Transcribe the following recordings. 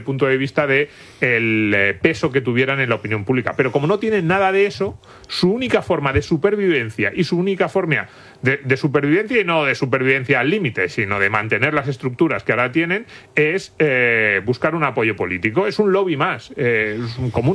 punto de vista de el peso que tuvieran en la opinión pública. Pero como no tienen nada de eso, su única forma de supervivencia y su única forma de supervivencia, y no de supervivencia al límite, sino de mantener las estructuras que ahora tienen, es buscar un apoyo político. Es un lobby más, es como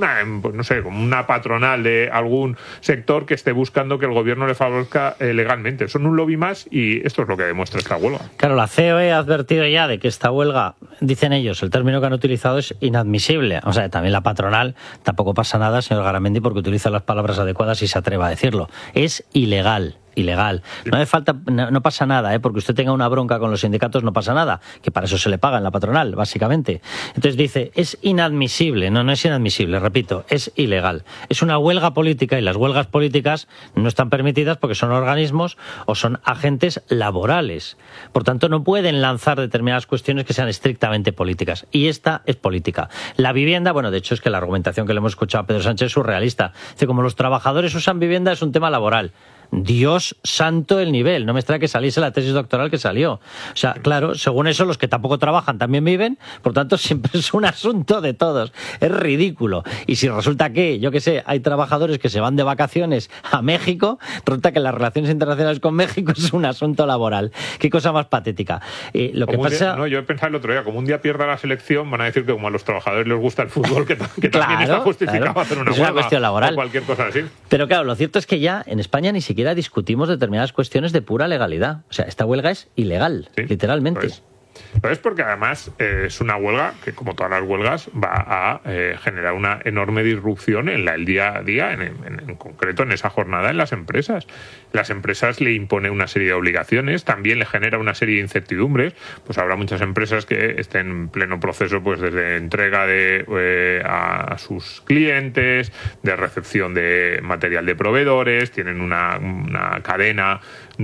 una patronal de algún sector que esté buscando que el gobierno le favorezca legalmente. Son un lobby más y esto es lo que demuestra esta huelga. Claro, la COE ha advertido ya de que esta huelga, dicen ellos, el término que han utilizado es inadmisible. O sea, también la patronal, tampoco pasa nada, señor Garamendi, porque utiliza las palabras adecuadas y se atreva a decirlo. Es ilegal. No hace falta, no pasa nada, porque usted tenga una bronca con los sindicatos, no pasa nada, que para eso se le paga en la patronal, básicamente. Entonces dice, es inadmisible. No es inadmisible, repito, es ilegal. Es una huelga política y las huelgas políticas no están permitidas porque son organismos o son agentes laborales. Por tanto, no pueden lanzar determinadas cuestiones que sean estrictamente políticas. Y esta es política. La vivienda, bueno, de hecho es que la argumentación que le hemos escuchado a Pedro Sánchez es surrealista. Dice, como los trabajadores usan vivienda, es un tema laboral. Dios santo el nivel, no me extraña que saliese la tesis doctoral que salió. O sea, claro, según eso los que tampoco trabajan también viven, por tanto siempre es un asunto de todos. Es ridículo. Y si resulta que, yo qué sé, hay trabajadores que se van de vacaciones a México, resulta que las relaciones internacionales con México es un asunto laboral. Qué cosa más patética. Lo que pasa... yo he pensado el otro día, como un día pierda la selección, van a decir que como a los trabajadores les gusta el fútbol, que también está justificado hacer una huelga cuestión laboral. O cualquier cosa así. Pero claro, lo cierto es que ya en España ni siquiera discutimos determinadas cuestiones de pura legalidad. O sea, esta huelga es ilegal, sí, literalmente. Pero es porque además es una huelga que, como todas las huelgas, va a generar una enorme disrupción en el día a día, en concreto en esa jornada en las empresas. Las empresas le impone una serie de obligaciones, también le genera una serie de incertidumbres. Pues habrá muchas empresas que estén en pleno proceso, pues desde entrega a sus clientes, de recepción de material de proveedores, tienen una cadena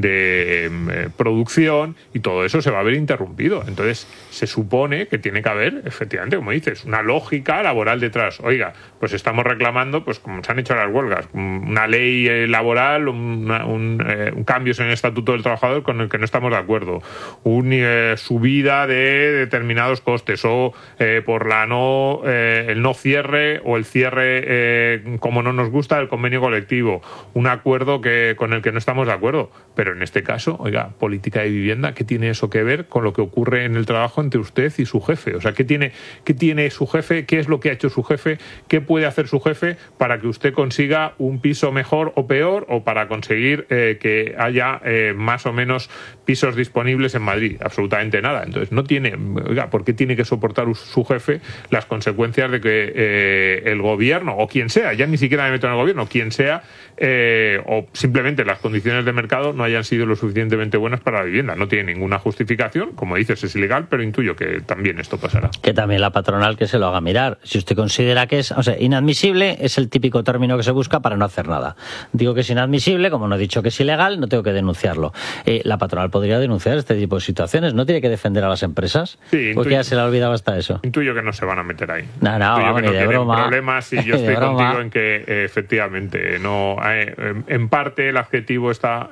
de producción y todo eso se va a ver interrumpido. Entonces se supone que tiene que haber, efectivamente, como dices, una lógica laboral detrás. Oiga, pues estamos reclamando, pues como se han hecho las huelgas, una ley laboral, un cambios en el Estatuto del Trabajador con el que no estamos de acuerdo, una subida de determinados costes o por el no cierre o el cierre como no nos gusta del convenio colectivo, un acuerdo con el que no estamos de acuerdo. Pero en este caso, oiga, política de vivienda, ¿qué tiene eso que ver con lo que ocurre en el trabajo entre usted y su jefe? O sea, ¿qué tiene su jefe? ¿Qué es lo que ha hecho su jefe? ¿Qué puede hacer su jefe para que usted consiga un piso mejor o peor, o para conseguir que haya más o menos pisos disponibles en Madrid? Absolutamente nada. Entonces, oiga, ¿por qué tiene que soportar su jefe las consecuencias de que el gobierno, o quien sea, ya ni siquiera me meto en el gobierno, quien sea, o simplemente las condiciones de mercado no hayan sido lo suficientemente buenas para la vivienda? No tiene ninguna justificación, como dices, es ilegal, pero intuyo que también esto pasará. Que también la patronal que se lo haga mirar. Si usted considera que es, inadmisible, es el típico término que se busca para no hacer nada. Digo que es inadmisible, como no he dicho que es ilegal, no tengo que denunciarlo. La patronal podría denunciar este tipo de situaciones, no tiene que defender a las empresas, sí, porque ya se le ha olvidado hasta eso. Intuyo que no se van a meter ahí. No, vamos, ni de broma. Problemas, y yo estoy contigo en que efectivamente no, en parte el adjetivo está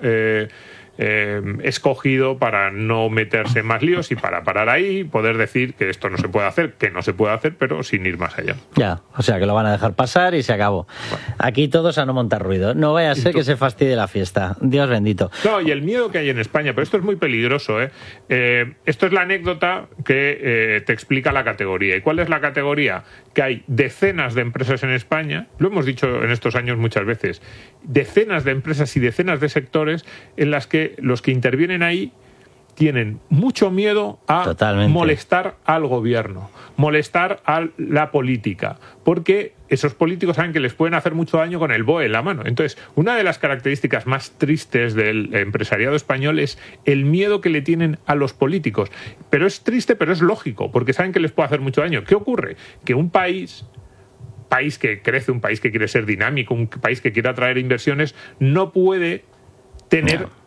escogido para no meterse más líos y para parar ahí y poder decir que esto no se puede hacer, que no se puede hacer, pero sin ir más allá. Ya, o sea que lo van a dejar pasar y se acabó. Bueno. Aquí todos a no montar ruido. No vaya a ser que se fastidie la fiesta. Dios bendito. No, y el miedo que hay en España, pero esto es muy peligroso, esto es la anécdota que te explica la categoría. ¿Y cuál es la categoría? Que hay decenas de empresas en España, lo hemos dicho en estos años muchas veces, decenas de empresas y decenas de sectores en las que los que intervienen ahí tienen mucho miedo a molestar al gobierno, molestar a la política, porque esos políticos saben que les pueden hacer mucho daño con el BOE en la mano. Entonces, una de las características más tristes del empresariado español es el miedo que le tienen a los políticos. Pero es triste, pero es lógico, porque saben que les puede hacer mucho daño. ¿Qué ocurre? Que un país que crece, un país que quiere ser dinámico, un país que quiere atraer inversiones, no puede tener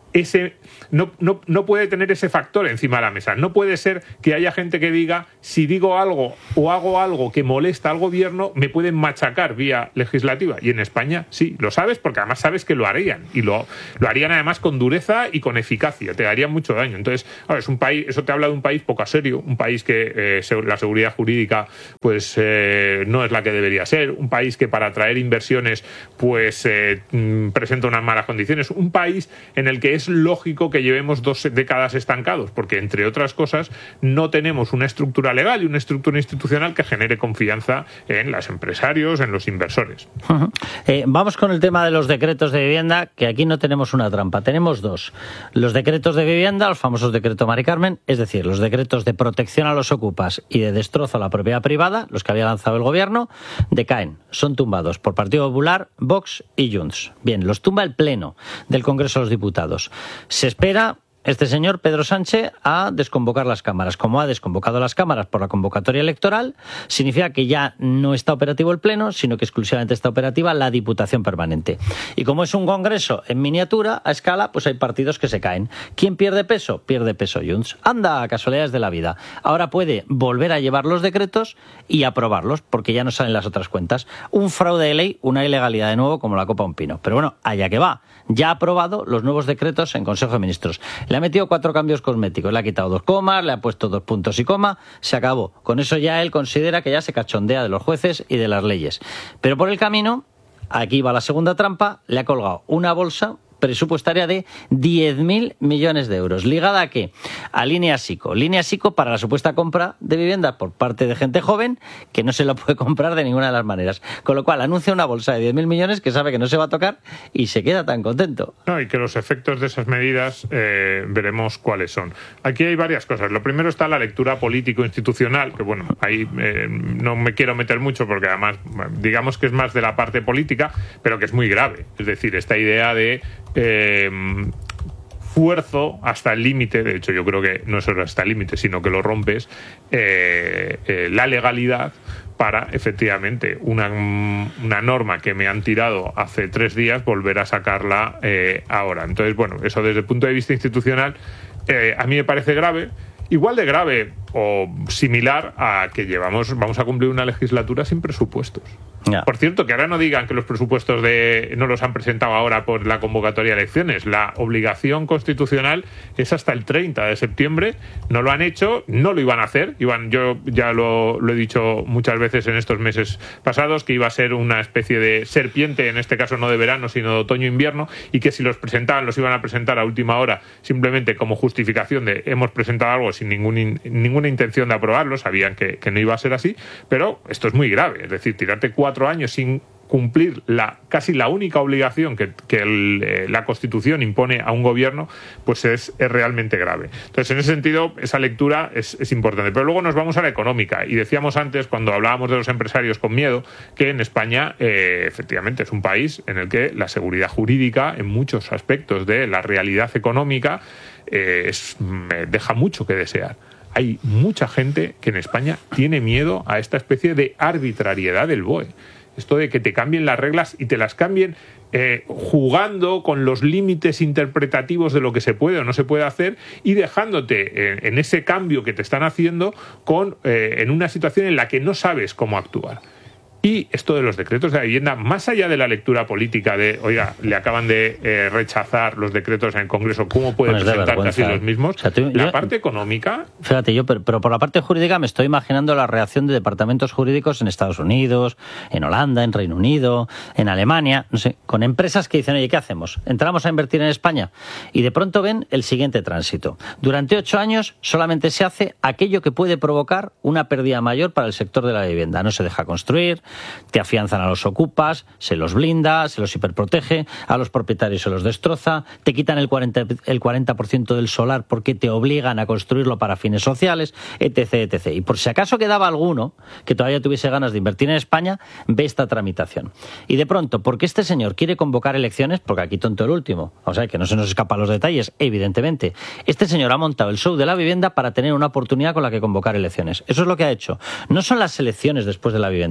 no puede tener ese factor encima de la mesa. No puede ser que haya gente que diga, si digo algo o hago algo que molesta al gobierno, me pueden machacar vía legislativa. Y en España sí, lo sabes, porque además sabes que lo harían. Y lo harían además con dureza y con eficacia. Te harían mucho daño. Entonces, es un país, eso te habla de un país poco serio, un país que la seguridad jurídica pues no es la que debería ser, un país que para atraer inversiones pues presenta unas malas condiciones, un país en el que es lógico que llevemos 2 décadas estancados, porque entre otras cosas no tenemos una estructura legal y una estructura institucional que genere confianza en los empresarios, en los inversores. Vamos con el tema de los decretos de vivienda, que aquí no tenemos una trampa, tenemos 2. Los decretos de vivienda, los famosos decretos Mari Carmen, es decir, los decretos de protección a los ocupas y de destrozo a la propiedad privada, los que había lanzado el gobierno, decaen, son tumbados por Partido Popular, Vox y Junts. Bien, los tumba el Pleno del Congreso de los Diputados. Se espera este señor Pedro Sánchez a desconvocar las cámaras. Como ha desconvocado las cámaras por la convocatoria electoral, significa que ya no está operativo el Pleno, sino que exclusivamente está operativa la Diputación Permanente. Y como es un congreso en miniatura, a escala, pues hay partidos que se caen. ¿Quién pierde peso? Pierde peso Junts. Anda, casualidades de la vida. Ahora puede volver a llevar los decretos y aprobarlos, porque ya no salen las otras cuentas. Un fraude de ley, una ilegalidad de nuevo, como la copa a un pino. Pero bueno, allá que va. Ya ha aprobado los nuevos decretos en Consejo de Ministros. Le ha metido 4 cambios cosméticos, le ha quitado 2 comas, le ha puesto 2 puntos y coma, se acabó. Con eso ya él considera que ya se cachondea de los jueces y de las leyes. Pero por el camino, aquí va la segunda trampa, le ha colgado una bolsa presupuestaria de 10.000 millones de euros. ¿Ligada a qué? A Línea Sico. Línea Sico para la supuesta compra de vivienda por parte de gente joven que no se la puede comprar de ninguna de las maneras. Con lo cual anuncia una bolsa de 10.000 millones que sabe que no se va a tocar y se queda tan contento. No, y que los efectos de esas medidas veremos cuáles son. Aquí hay varias cosas. Lo primero está la lectura político-institucional, que bueno, ahí no me quiero meter mucho porque además digamos que es más de la parte política, pero que es muy grave. Es decir, esta idea de fuerzo hasta el límite, de hecho yo creo que no es solo hasta el límite, sino que lo rompes, la legalidad para efectivamente una norma que me han tirado hace 3 días volver a sacarla ahora. Entonces, bueno, eso desde el punto de vista institucional a mí me parece grave. Igual de grave o similar a que vamos a cumplir una legislatura sin presupuestos. Yeah. Por cierto, que ahora no digan que los presupuestos no los han presentado ahora por la convocatoria de elecciones. La obligación constitucional es hasta el 30 de septiembre. No lo han hecho, no lo iban a hacer. Yo ya lo he dicho muchas veces en estos meses pasados, que iba a ser una especie de serpiente, en este caso no de verano, sino de otoño-invierno, y que si los presentaban, los iban a presentar a última hora, simplemente como justificación de hemos presentado algo sin ninguna intención de aprobarlo. Sabían que no iba a ser así, pero esto es muy grave. Es decir, tirarte 4 años sin cumplir casi la única obligación que la Constitución impone a un gobierno, pues es realmente grave. Entonces, en ese sentido, esa lectura es importante. Pero luego nos vamos a la económica. Y decíamos antes, cuando hablábamos de los empresarios con miedo, que en España, efectivamente, es un país en el que la seguridad jurídica, en muchos aspectos de la realidad económica, deja mucho que desear. Hay mucha gente que en España tiene miedo a esta especie de arbitrariedad del BOE. Esto de que te cambien las reglas y te las cambien jugando con los límites interpretativos de lo que se puede o no se puede hacer y dejándote en ese cambio que te están haciendo en una situación en la que no sabes cómo actuar. Y esto de los decretos de la vivienda, más allá de la lectura política de, oiga, le acaban de rechazar los decretos en el Congreso, ¿cómo puede presentar casi los mismos? O sea, la parte económica... Fíjate, pero por la parte jurídica me estoy imaginando la reacción de departamentos jurídicos en Estados Unidos, en Holanda, en Reino Unido, en Alemania, no sé, con empresas que dicen, oye, ¿qué hacemos? ¿Entramos a invertir en España? Y de pronto ven el siguiente tránsito. Durante 8 años solamente se hace aquello que puede provocar una pérdida mayor para el sector de la vivienda. No se deja construir, te afianzan a los ocupas, se los blinda, se los hiperprotege, a los propietarios se los destroza, te quitan el 40% del solar porque te obligan a construirlo para fines sociales, etc, etc. Y por si acaso quedaba alguno que todavía tuviese ganas de invertir en España, ve esta tramitación. Y de pronto, porque este señor quiere convocar elecciones, porque aquí tonto el último, o sea, que no se nos escapan los detalles, evidentemente, este señor ha montado el show de la vivienda para tener una oportunidad con la que convocar elecciones. Eso es lo que ha hecho. No son las elecciones después de la vivienda, no.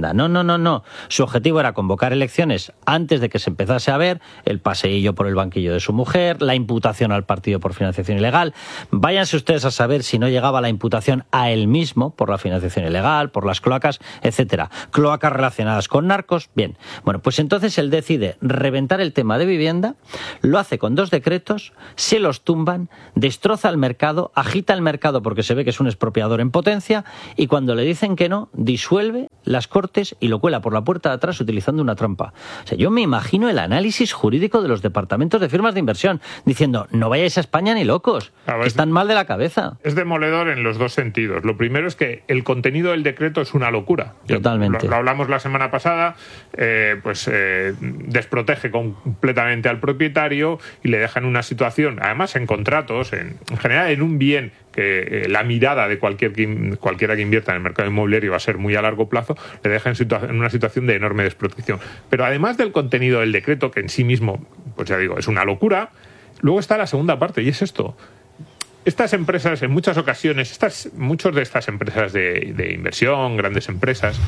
No. Su objetivo era convocar elecciones antes de que se empezase a ver el paseillo por el banquillo de su mujer, la imputación al partido por financiación ilegal. Váyanse ustedes a saber si no llegaba la imputación a él mismo por la financiación ilegal, por las cloacas, etcétera. Cloacas relacionadas con narcos. Bien. Bueno, pues entonces él decide reventar el tema de vivienda, lo hace con 2 decretos, se los tumban, destroza el mercado, agita el mercado porque se ve que es un expropiador en potencia y cuando le dicen que no, disuelve las Cortes y lo cuela por la puerta de atrás utilizando una trampa. O sea, yo me imagino el análisis jurídico de los departamentos de firmas de inversión diciendo, no vayáis a España ni locos, que están mal de la cabeza. Es demoledor en los 2 sentidos. Lo primero es que el contenido del decreto es una locura. Totalmente. Lo hablamos la semana pasada, desprotege completamente al propietario y le deja en una situación, además en contratos, en general en un bien que la mirada de cualquiera que invierta en el mercado inmobiliario va a ser muy a largo plazo, le deja en una situación de enorme desprotección. Pero además del contenido del decreto, que en sí mismo, pues ya digo, es una locura, luego está la segunda parte, y es esto. Estas empresas, en muchas ocasiones, muchas de estas empresas de inversión, grandes empresas,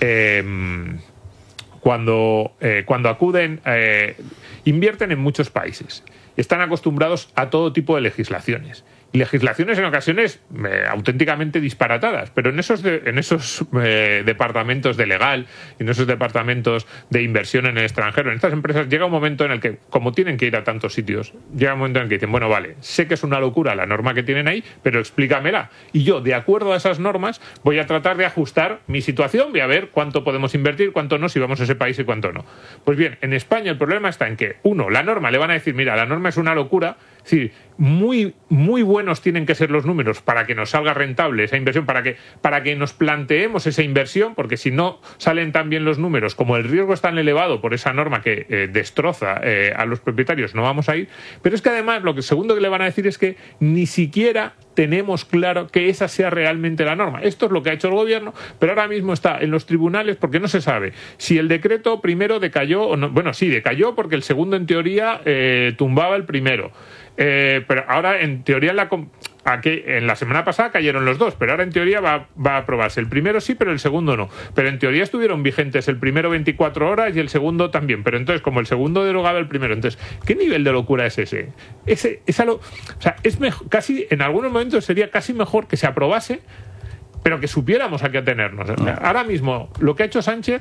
cuando acuden, invierten en muchos países. Están acostumbrados a todo tipo de legislaciones. Y legislaciones en ocasiones auténticamente disparatadas, pero en esos departamentos de legal, en esos departamentos de inversión en el extranjero, en estas empresas llega un momento en el que, como tienen que ir a tantos sitios, llega un momento en el que dicen, bueno, vale, sé que es una locura la norma que tienen ahí, pero explícamela. Y yo, de acuerdo a esas normas, voy a tratar de ajustar mi situación, voy a ver cuánto podemos invertir, cuánto no, si vamos a ese país y cuánto no. Pues bien, en España el problema está en que, la norma, le van a decir, mira, la norma es una locura. Es decir, muy, muy buenos tienen que ser los números para que nos salga rentable esa inversión, para que nos planteemos esa inversión, porque si no salen tan bien los números, como el riesgo es tan elevado por esa norma que destroza a los propietarios, no vamos a ir. Pero es que además lo segundo que le van a decir es que ni siquiera tenemos claro que esa sea realmente la norma. Esto es lo que ha hecho el gobierno, pero ahora mismo está en los tribunales porque no se sabe si el decreto primero decayó o no. Bueno, sí, decayó porque el segundo en teoría tumbaba el primero. Pero ahora en teoría en la semana pasada cayeron los 2, pero ahora en teoría va a aprobarse. El primero sí, pero el segundo no. Pero en teoría estuvieron vigentes el primero 24 horas y el segundo también. Pero entonces, como el segundo derogaba el primero, entonces, ¿qué nivel de locura es ese? O sea, es mejor, casi en algunos momentos sería casi mejor que se aprobase, pero que supiéramos a qué atenernos. Ahora mismo, lo que ha hecho Sánchez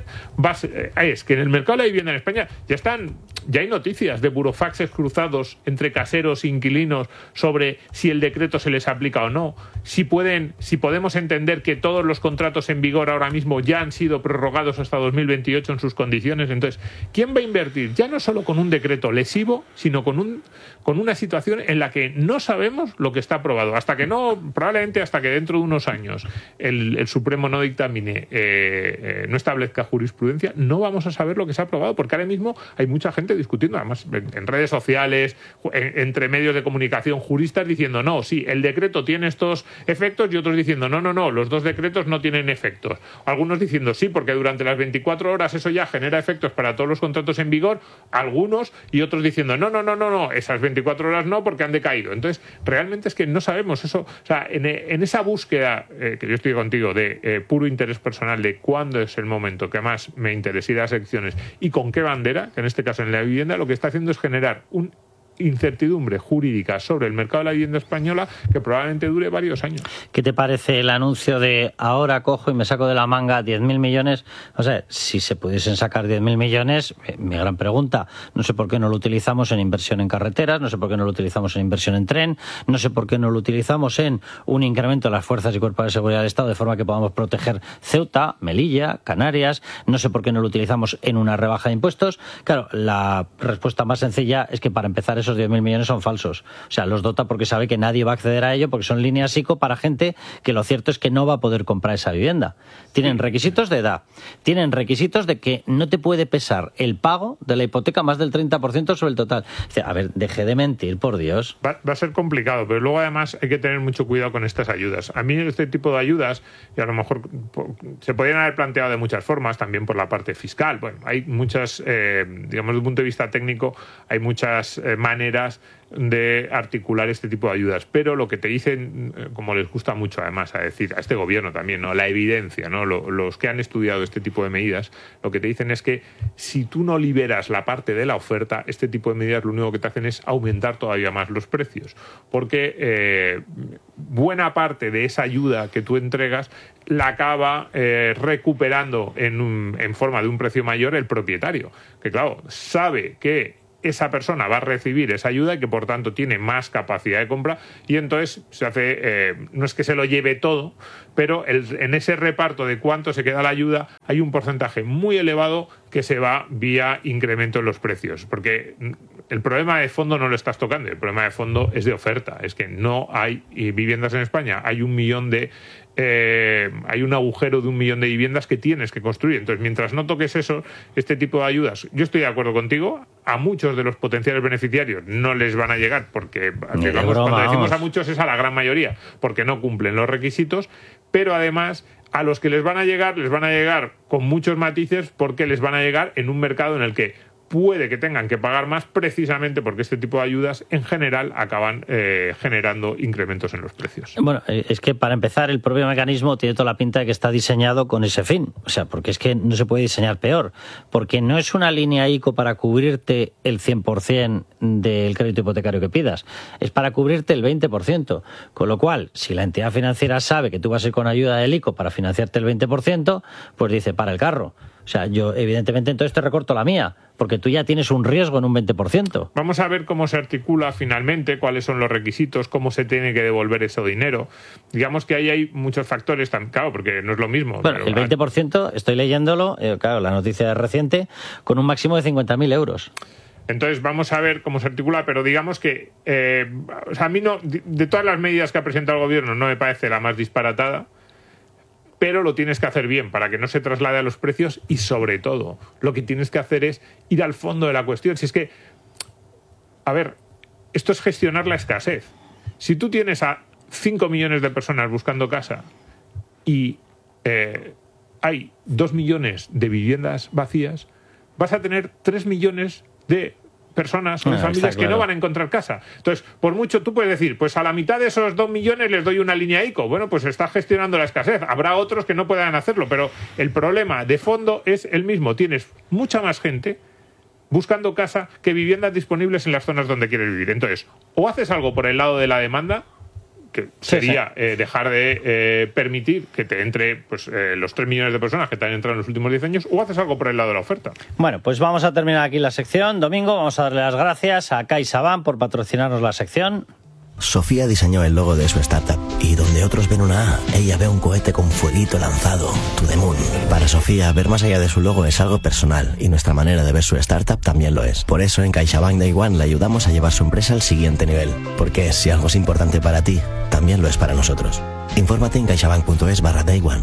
es que en el mercado de la vivienda en España ya hay noticias de burofaxes cruzados entre caseros e inquilinos sobre si el decreto se les aplica o no, si podemos entender que todos los contratos en vigor ahora mismo ya han sido prorrogados hasta 2028 en sus condiciones. Entonces, ¿quién va a invertir? Ya no solo con un decreto lesivo, sino con una situación en la que no sabemos lo que está aprobado. Probablemente hasta que dentro de unos años el Supremo no dictamine, no establezca jurisprudencia, no vamos a saber lo que se ha aprobado, porque ahora mismo hay mucha gente discutiendo, además en redes sociales, entre medios de comunicación, juristas diciendo, no, sí, el decreto tiene estos efectos, y otros diciendo, no, los 2 decretos no tienen efectos. Algunos diciendo, sí, porque durante las 24 horas eso ya genera efectos para todos los contratos en vigor, algunos, y otros diciendo, no, esas 24 horas no, porque han decaído. Entonces, realmente es que no sabemos eso. O sea, en esa búsqueda, que yo estoy contigo, de puro interés personal, de cuándo es el momento que más me interesa ir a las elecciones y con qué bandera, que en este caso en la vivienda, lo que está haciendo es generar un incertidumbre jurídica sobre el mercado de la vivienda española que probablemente dure varios años. ¿Qué te parece el anuncio de ahora cojo y me saco de la manga 10.000 millones? O sea, si se pudiesen sacar 10.000 millones, mi gran pregunta, no sé por qué no lo utilizamos en inversión en carreteras, no sé por qué no lo utilizamos en inversión en tren, no sé por qué no lo utilizamos en un incremento de las fuerzas y cuerpos de seguridad del Estado de forma que podamos proteger Ceuta, Melilla, Canarias, no sé por qué no lo utilizamos en una rebaja de impuestos. Claro, la respuesta más sencilla es que para empezar esos 10.000 millones son falsos. O sea, los dota porque sabe que nadie va a acceder a ello, porque son líneas ICO para gente que lo cierto es que no va a poder comprar esa vivienda. Tienen requisitos de edad, tienen requisitos de que no te puede pesar el pago de la hipoteca más del 30% sobre el total. O sea, a ver, deje de mentir, por Dios. Va a ser complicado, pero luego además hay que tener mucho cuidado con estas ayudas. A mí este tipo de ayudas, y a lo mejor se podrían haber planteado de muchas formas, también por la parte fiscal. Bueno, hay muchas, digamos, desde un punto de vista técnico, hay muchas maneras maneras de articular este tipo de ayudas. Pero lo que te dicen, como les gusta mucho además a decir, a este gobierno también, ¿no? La evidencia, ¿no? Los que han estudiado este tipo de medidas, lo que te dicen es que si tú no liberas la parte de la oferta, este tipo de medidas lo único que te hacen es aumentar todavía más los precios. Porque buena parte de esa ayuda que tú entregas la acaba recuperando en forma de un precio mayor el propietario, que claro, sabe que esa persona va a recibir esa ayuda y que por tanto tiene más capacidad de compra, y entonces se hace, no es que se lo lleve todo, pero en ese reparto de cuánto se queda la ayuda hay un porcentaje muy elevado que se va vía incremento en los precios, porque el problema de fondo no lo estás tocando, el problema de fondo es de oferta, es que no hay viviendas en España, hay hay un agujero de 1 millón de viviendas que tienes que construir. Entonces, mientras no toques eso, este tipo de ayudas, yo estoy de acuerdo contigo, a muchos de los potenciales beneficiarios no les van a llegar, porque cuando decimos a muchos es a la gran mayoría, porque no cumplen los requisitos, pero además a los que les van a llegar con muchos matices, porque les van a llegar en un mercado en el que puede que tengan que pagar más, precisamente porque este tipo de ayudas en general acaban generando incrementos en los precios. Bueno, es que para empezar el propio mecanismo tiene toda la pinta de que está diseñado con ese fin, o sea, porque es que no se puede diseñar peor, porque no es una línea ICO para cubrirte el 100% del crédito hipotecario que pidas, es para cubrirte el 20%, con lo cual, si la entidad financiera sabe que tú vas a ir con ayuda del ICO para financiarte el 20%, pues dice, para el carro. O sea, yo evidentemente entonces te recorto la mía, porque tú ya tienes un riesgo en un 20%. Vamos a ver cómo se articula finalmente, cuáles son los requisitos, cómo se tiene que devolver ese dinero. Digamos que ahí hay muchos factores, claro, porque no es lo mismo. Bueno, el 20%, estoy leyéndolo, claro, la noticia es reciente, con un máximo de 50.000 euros. Entonces vamos a ver cómo se articula, pero digamos que a mí no, de todas las medidas que ha presentado el gobierno no me parece la más disparatada, pero lo tienes que hacer bien para que no se traslade a los precios, y sobre todo lo que tienes que hacer es ir al fondo de la cuestión. Si es que, a ver, esto es gestionar la escasez. Si tú tienes a 5 millones de personas buscando casa y hay 2 millones de viviendas vacías, vas a tener 3 millones de personas o de familias que no van a encontrar casa. Entonces, por mucho tú puedes decir, pues a la mitad de esos 2 millones les doy una línea ICO. Bueno, pues está gestionando la escasez. Habrá otros que no puedan hacerlo, pero el problema de fondo es el mismo. Tienes mucha más gente buscando casa que viviendas disponibles en las zonas donde quieres vivir. Entonces, o haces algo por el lado de la demanda, que sería dejar de permitir que te entre pues los 3 millones de personas que te han entrado en los últimos 10 años, o haces algo por el lado de la oferta. Bueno, pues vamos a terminar aquí la sección. Domingo, vamos a darle las gracias a CaixaBank por patrocinarnos la sección. Sofía diseñó el logo de su startup y donde otros ven una A, ella ve un cohete con fueguito lanzado, to the moon. Para Sofía, ver más allá de su logo es algo personal y nuestra manera de ver su startup también lo es. Por eso en CaixaBank Day One le ayudamos a llevar su empresa al siguiente nivel, porque si algo es importante para ti, también lo es para nosotros. Infórmate en caixabank.es/Day One.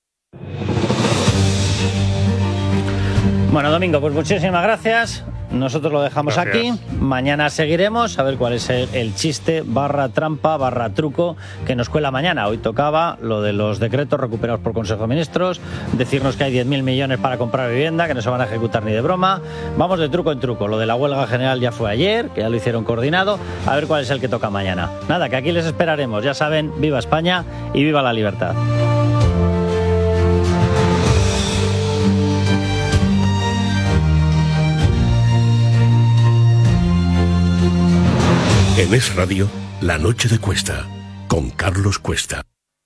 Bueno, Domingo, pues muchísimas gracias. Nosotros lo dejamos aquí. Mañana seguiremos a ver cuál es el chiste /trampa /truco que nos cuela mañana. Hoy tocaba lo de los decretos recuperados por Consejo de Ministros, decirnos que hay 10.000 millones para comprar vivienda, que no se van a ejecutar ni de broma. Vamos de truco en truco. Lo de la huelga general ya fue ayer, que ya lo hicieron coordinado. A ver cuál es el que toca mañana. Nada, que aquí les esperaremos. Ya saben, viva España y viva la libertad. En Es Radio, La Noche de Cuesta, con Carlos Cuesta.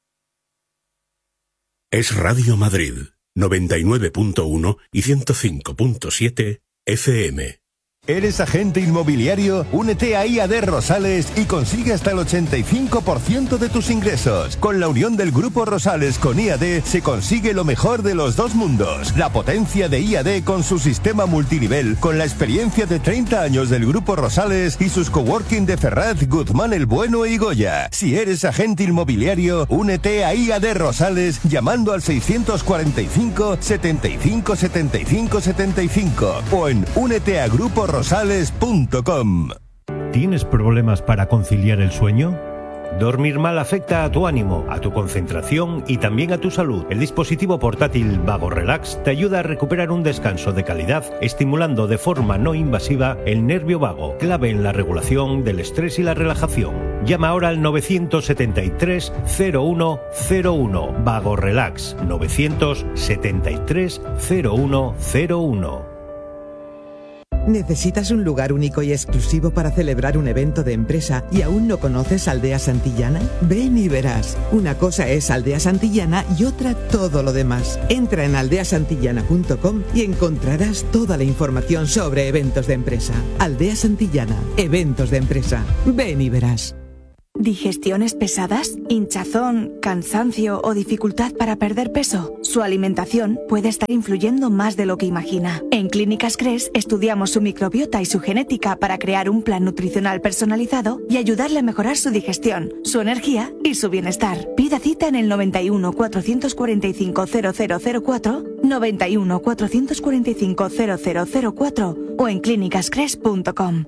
Es Radio Madrid, 99.1 y 105.7 FM. ¿Eres agente inmobiliario? Únete a IAD Rosales y consigue hasta el 85% de tus ingresos. Con la unión del Grupo Rosales con IAD se consigue lo mejor de los dos mundos. La potencia de IAD con su sistema multinivel, con la experiencia de 30 años del Grupo Rosales y sus coworking de Ferraz, Guzmán el Bueno y Goya. Si eres agente inmobiliario, únete a IAD Rosales llamando al 645 75 75 75 o en úneteagruporosales.com. ¿Tienes problemas para conciliar el sueño? Dormir mal afecta a tu ánimo, a tu concentración y también a tu salud. El dispositivo portátil Vago Relax te ayuda a recuperar un descanso de calidad, estimulando de forma no invasiva el nervio vago, clave en la regulación del estrés y la relajación. Llama ahora al 973 0101. Vago Relax 973 0101. ¿Necesitas un lugar único y exclusivo para celebrar un evento de empresa y aún no conoces Aldea Santillana? Ven y verás. Una cosa es Aldea Santillana y otra todo lo demás. Entra en aldeasantillana.com y encontrarás toda la información sobre eventos de empresa. Aldea Santillana, eventos de empresa. Ven y verás. ¿Digestiones pesadas? ¿Hinchazón, cansancio o dificultad para perder peso? Su alimentación puede estar influyendo más de lo que imagina. En Clínicas Cres estudiamos su microbiota y su genética para crear un plan nutricional personalizado y ayudarle a mejorar su digestión, su energía y su bienestar. Pida cita en el 91 445 0004, 91 445 0004 o en clínicascres.com.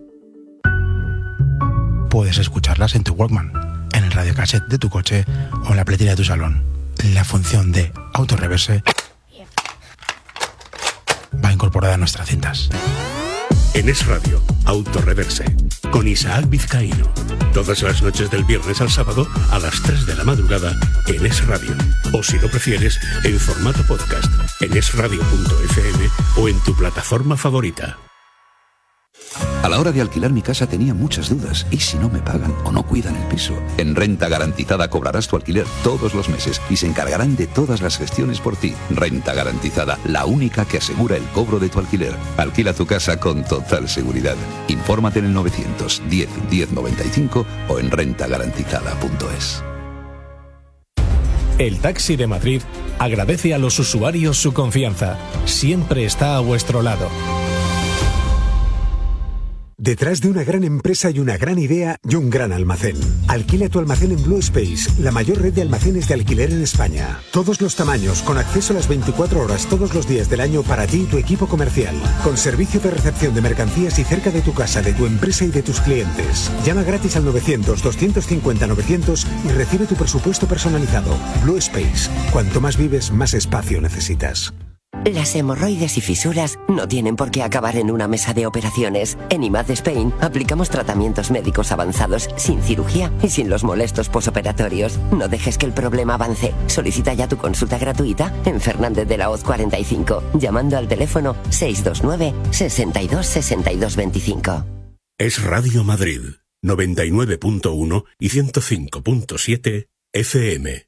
Puedes escucharlas en tu Walkman, en el radiocassette de tu coche o en la pletina de tu salón. La función de autorreverse va incorporada a nuestras cintas. En Es Radio, Autorreverse, con Isaac Vizcaíno. Todas las noches del viernes al sábado a las 3 de la madrugada en Es Radio. O si lo prefieres, en formato podcast, en esradio.fm o en tu plataforma favorita. A la hora de alquilar mi casa tenía muchas dudas. ¿Y si no me pagan o no cuidan el piso? En Renta Garantizada cobrarás tu alquiler todos los meses y se encargarán de todas las gestiones por ti. Renta Garantizada, la única que asegura el cobro de tu alquiler. Alquila tu casa con total seguridad. Infórmate en el 910 1095 o en rentagarantizada.es. El Taxi de Madrid agradece a los usuarios su confianza. Siempre está a vuestro lado. Detrás de una gran empresa hay una gran idea y un gran almacén. Alquila tu almacén en Blue Space, la mayor red de almacenes de alquiler en España. Todos los tamaños, con acceso a las 24 horas todos los días del año para ti y tu equipo comercial. Con servicio de recepción de mercancías y cerca de tu casa, de tu empresa y de tus clientes. Llama gratis al 900-250-900 y recibe tu presupuesto personalizado. Blue Space. Cuanto más vives, más espacio necesitas. Las hemorroides y fisuras no tienen por qué acabar en una mesa de operaciones. En IMAD Spain aplicamos tratamientos médicos avanzados, sin cirugía y sin los molestos posoperatorios. No dejes que el problema avance. Solicita ya tu consulta gratuita en Fernández de la Hoz 45, llamando al teléfono 629 62 62 25. Es Radio Madrid, 99.1 y 105.7 FM.